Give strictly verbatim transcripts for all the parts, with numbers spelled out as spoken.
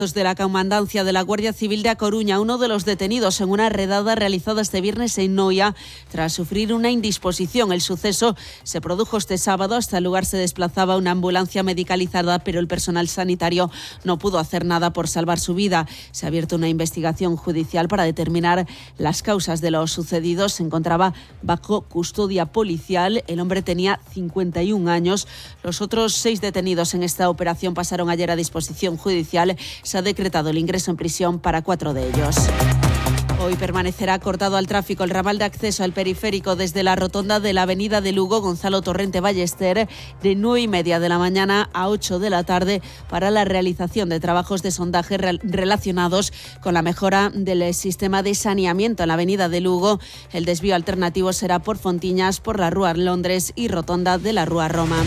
De la comandancia de la Guardia Civil de A Coruña, uno de los detenidos en una redada realizada este viernes en Noia tras sufrir una indisposición. El suceso se produjo este sábado. Hasta el lugar se desplazaba una ambulancia medicalizada, pero el personal sanitario no pudo hacer nada por salvar su vida. Se ha abierto una investigación judicial para determinar las causas de lo sucedido. Se encontraba bajo custodia policial. El hombre tenía cincuenta y un años. Los otros seis detenidos en esta operación pasaron ayer a disposición judicial. Se ha decretado el ingreso en prisión para cuatro de ellos. Hoy permanecerá cortado al tráfico el ramal de acceso al periférico desde la rotonda de la avenida de Lugo, Gonzalo Torrente Ballester, de nueve y media de la mañana a ocho de la tarde para la realización de trabajos de sondaje re- relacionados con la mejora del sistema de saneamiento en la avenida de Lugo. El desvío alternativo será por Fontiñas, por la Rúa Londres y rotonda de la Rúa Roma.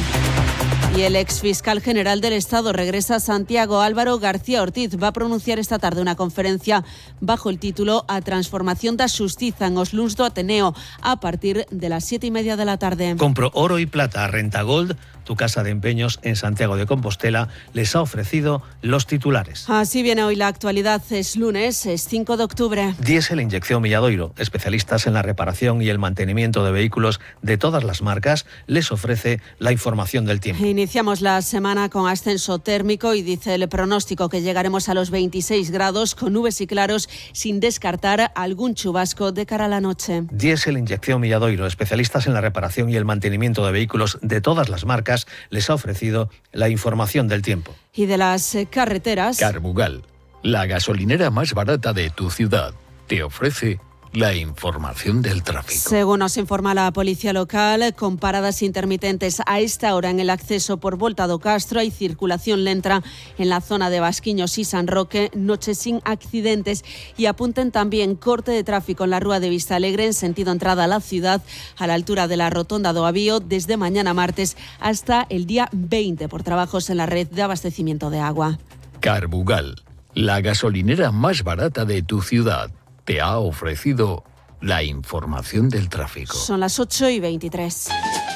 Y el exfiscal general del Estado regresa a Santiago. Álvaro García Ortiz va a pronunciar esta tarde una conferencia bajo el título A Transformación da Xustiza en os Luns do Ateneo a partir de las siete y media de la tarde. Compro oro y plata. Rentagold, tu casa de empeños en Santiago de Compostela, les ha ofrecido los titulares. Así viene hoy la actualidad. Es lunes, es cinco de octubre. Diesel Inyección Milladoiro, especialistas en la reparación y el mantenimiento de vehículos de todas las marcas, les ofrece la información del tiempo. Iniciamos la semana con ascenso térmico y dice el pronóstico que llegaremos a los veintiséis grados con nubes y claros, sin descartar algún chubasco de cara a la noche. Diesel Inyección Milladoiro, especialistas en la reparación y el mantenimiento de vehículos de todas las marcas, les ha ofrecido la información del tiempo. Y de las eh, carreteras... Carbugal, la gasolinera más barata de tu ciudad, te ofrece la información del tráfico. Según nos informa la policía local, con paradas intermitentes a esta hora en el acceso por Volta do Castro, hay circulación lenta en la zona de Basquiños y San Roque, noche sin accidentes, y apunten también corte de tráfico en la Rúa de Vistalegre en sentido entrada a la ciudad, a la altura de la Rotonda do Avío, desde mañana martes hasta el día veinte por trabajos en la red de abastecimiento de agua. Carbugal, la gasolinera más barata de tu ciudad, te ha ofrecido la información del tráfico. Son las ocho y veintitrés.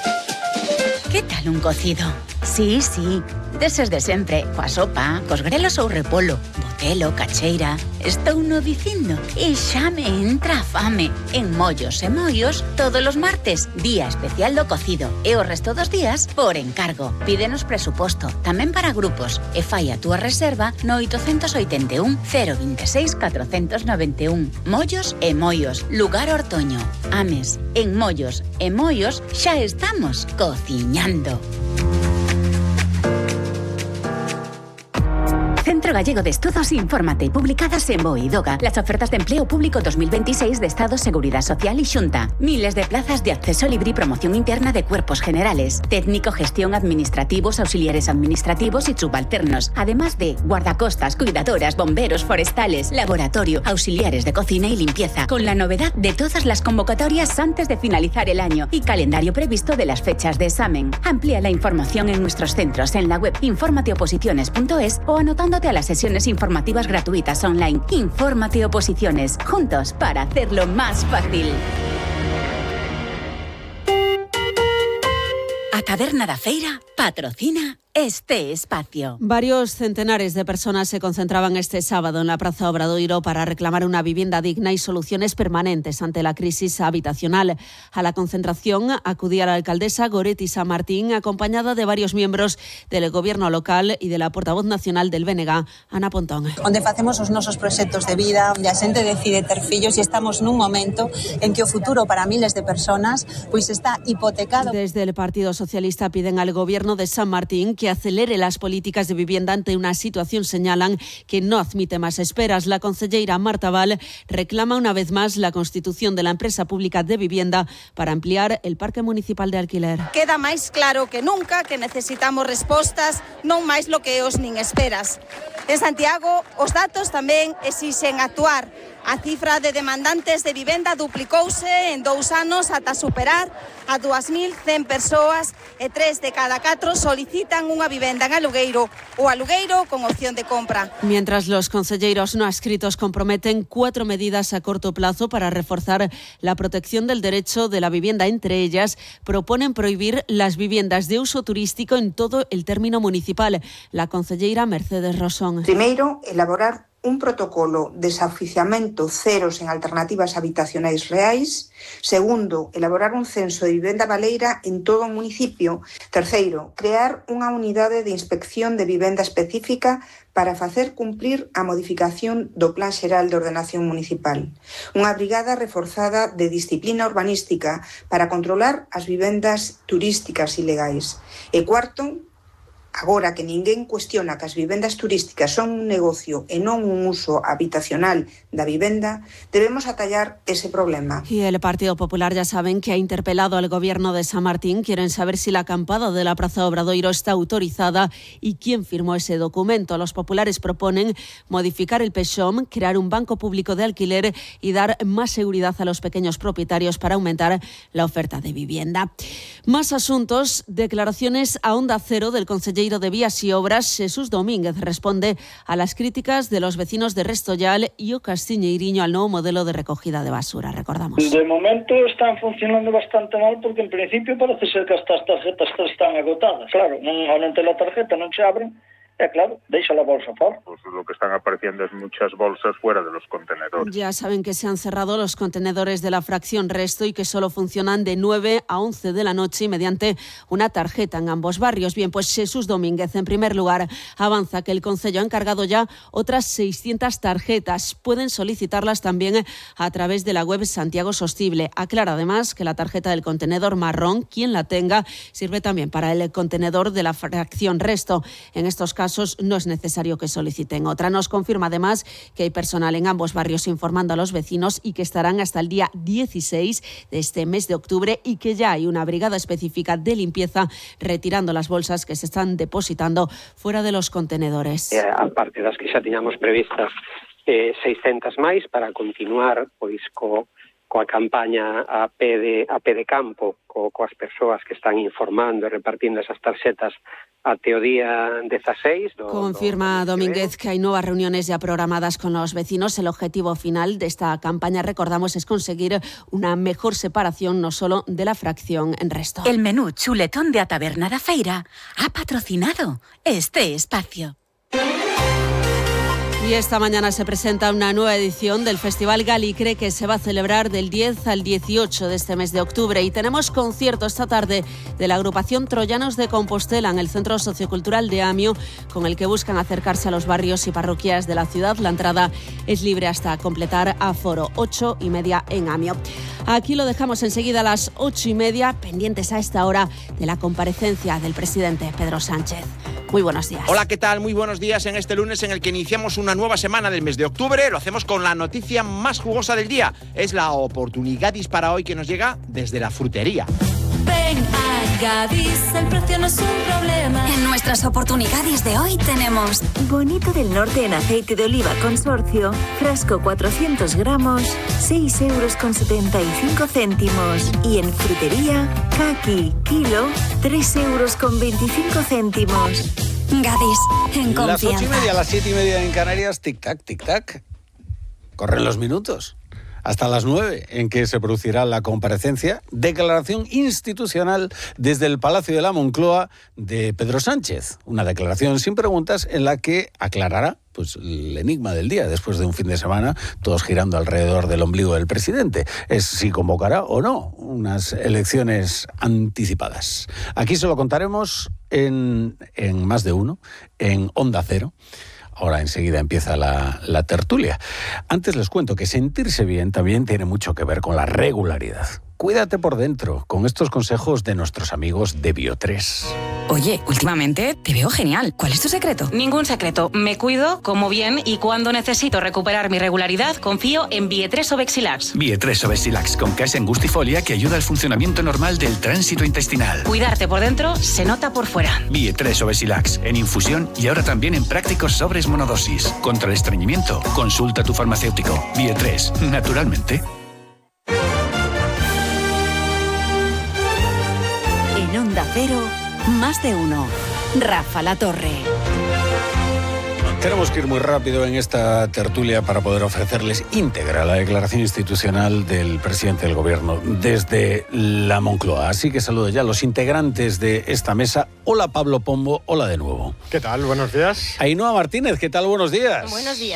¿Qué tal un cocido? Sí, sí, deses de sempre, coa sopa, cos grelos ou repolo, botelo, cacheira. Estou no dicindo e xa me entra a fame. En Mollos e Mollos, todos os martes, día especial do cocido. E o resto dos días, por encargo. Pídenos presuposto, tamén para grupos. E fai a túa reserva no oito oito un, cero dos seis, catro nove un. Mollos e Mollos, lugar Ortoño. Ames, en Mollos e Mollos xa estamos cociñando. Centro Gallego de Estudos, infórmate, publicadas en BOE y DOGA, las ofertas de empleo público dos mil veintiséis de Estado, Seguridad Social y Xunta. Miles de plazas de acceso libre y promoción interna de cuerpos generales, técnico, gestión, administrativos, auxiliares administrativos y subalternos, además de guardacostas, cuidadoras, bomberos, forestales, laboratorio, auxiliares de cocina y limpieza, con la novedad de todas las convocatorias antes de finalizar el año y calendario previsto de las fechas de examen. Amplía la información en nuestros centros en la web infórmate oposiciones punto es o anotando a las sesiones informativas gratuitas online. Infórmate Oposiciones, juntos para hacerlo más fácil. A Taberna da Feira patrocina este espacio. Varios centenares de personas se concentraban este sábado en la Praza Obradoiro para reclamar una vivienda digna y soluciones permanentes ante la crisis habitacional. A la concentración acudía la alcaldesa Goretti San Martín, acompañada de varios miembros del gobierno local y de la portavoz nacional del B N G, Ana Pontón. Onde facemos os nosos proxectos de vida, onde a xente decide ter fillos e estamos nun momento en que o futuro para miles de personas pois está hipotecado. Desde el Partido Socialista piden al gobierno de San Martín que acelere las políticas de vivienda ante una situación, señalan, que no admite más esperas. La concelleira Marta Val reclama una vez más la constitución de la empresa pública de vivienda para ampliar el parque municipal de alquiler. Queda máis claro que nunca que necesitamos respostas, non máis lo que os nin esperas. En Santiago, os datos tamén exixen actuar. A cifra de demandantes de vivenda duplicouse en dous anos ata superar a dúas mil cen persoas e tres de cada catro solicitan unha vivenda en alugueiro ou alugueiro con opción de compra. Mientras los conselleiros no adscritos comprometen cuatro medidas a corto plazo para reforzar la protección del derecho de la vivienda. Entre ellas, proponen prohibir las viviendas de uso turístico en todo el término municipal. La conselleira Mercedes Rosón. Primeiro, elaborar un protocolo de desaficiamento ceros en alternativas habitacionais reais. Segundo, elaborar un censo de vivenda baleira en todo o municipio. Terceiro, crear unha unidade de inspección de vivenda específica para facer cumprir a modificación do Plan Xeral de Ordenación Municipal. Unha brigada reforzada de disciplina urbanística para controlar as vivendas turísticas ilegais. E cuarto, agora que ninguén cuestiona que as vivendas turísticas son un negocio e non un uso habitacional da vivenda, debemos atallar ese problema. Y el Partido Popular ya saben que ha interpelado al gobierno de San Martín. Quieren saber si la acampada de la Praza Obradoiro está autorizada y quién firmó ese documento. Los populares proponen modificar el P X O M, crear un banco público de alquiler y dar más seguridad a los pequeños propietarios para aumentar la oferta de vivienda. Más asuntos, declaraciones a Onda Cero del consejero de Vías y Obras, Jesús Domínguez, responde a las críticas de los vecinos de Restollal y o Castiñeiriño al nuevo modelo de recogida de basura. Recordamos. De momento están funcionando bastante mal porque en principio parece ser que estas tarjetas están agotadas. Claro, non, ao non ter a tarjeta non se abren. Eh, claro, deixa la bolsa fora. Pues lo que están apareciendo es muchas bolsas fuera de los contenedores. Ya saben que se han cerrado los contenedores de la fracción Resto y que solo funcionan de nueve a once de la noche y mediante una tarjeta en ambos barrios. Bien, pues Jesús Domínguez, en primer lugar, avanza que el Concello ha encargado ya otras seiscientas tarjetas. Pueden solicitarlas también a través de la web Santiago Sostible. Aclara además que la tarjeta del contenedor marrón, quien la tenga, sirve también para el contenedor de la fracción Resto. En estos casos no es necesario que soliciten otra. Nos confirma además que hay personal en ambos barrios informando a los vecinos y que estarán hasta el día dieciséis de este mes de octubre y que ya hay una brigada específica de limpieza retirando las bolsas que se están depositando fuera de los contenedores. Eh, aparte das que xa tiñamos previstas eh, seiscentas máis para continuar pois co coa campaña a pé de, a pé de campo, co, coas persoas que están informando e repartindo esas tarxetas até o día dieciséis. Do, Confirma do, do Domínguez que hay nuevas reuniones ya programadas con los vecinos. El objetivo final de esta campaña, recordamos, es conseguir una mejor separación no solo de la fracción en Resto. El menú chuletón de a Taberna da Feira ha patrocinado este espacio. Y esta mañana se presenta una nueva edición del Festival Galicre que se va a celebrar del diez al dieciocho de este mes de octubre. Y tenemos concierto esta tarde de la agrupación Troyanos de Compostela en el Centro Sociocultural de Amio, con el que buscan acercarse a los barrios y parroquias de la ciudad. La entrada es libre hasta completar aforo, ocho y media en Amio. Aquí lo dejamos enseguida a las ocho y media, pendientes a esta hora de la comparecencia del presidente Pedro Sánchez. Muy buenos días. Hola, ¿qué tal? Muy buenos días en este lunes en el que iniciamos una nueva semana del mes de octubre. Lo hacemos con la noticia más jugosa del día. Es la oportunidad para hoy que nos llega desde la frutería. Ven a Gadis, el precio no es un problema. En nuestras oportunidades de hoy tenemos Bonito del Norte en aceite de oliva consorcio, frasco cuatrocientos gramos, seis euros con setenta y cinco céntimos. Y en frutería, kaki, kilo, tres euros con veinticinco céntimos. Gadis, en confianza. Las ocho y media, las siete y media en Canarias, tic-tac, tic-tac. Corren los minutos. Hasta las nueve, en que se producirá la comparecencia, declaración institucional desde el Palacio de la Moncloa de Pedro Sánchez. Una declaración sin preguntas en la que aclarará pues, el enigma del día, después de un fin de semana, todos girando alrededor del ombligo del presidente. Es si convocará o no unas elecciones anticipadas. Aquí se lo contaremos en, en Más de Uno, en Onda Cero. Ahora enseguida empieza la, la tertulia. Antes les cuento que sentirse bien también tiene mucho que ver con la regularidad. Cuídate por dentro con estos consejos de nuestros amigos de Bio tres. Oye, últimamente te veo genial. ¿Cuál es tu secreto? Ningún secreto. Me cuido, como bien y cuando necesito recuperar mi regularidad, confío en Bio tres Obexilax. Bio tres Obexilax con casa angustifolia que ayuda al funcionamiento normal del tránsito intestinal. Cuidarte por dentro se nota por fuera. Bio tres Obexilax en infusión y ahora también en prácticos sobres monodosis. Contra el estreñimiento, consulta a tu farmacéutico. Bio tres, naturalmente. En Onda Cero, más de uno. Rafa La Torre. Tenemos que ir muy rápido en esta tertulia para poder ofrecerles íntegra la declaración institucional del presidente del Gobierno desde la Moncloa. Así que saludo ya a los integrantes de esta mesa. Hola Pablo Pombo, hola de nuevo. ¿Qué tal? Buenos días. Ainhoa Martínez, ¿qué tal? Buenos días. Buenos días.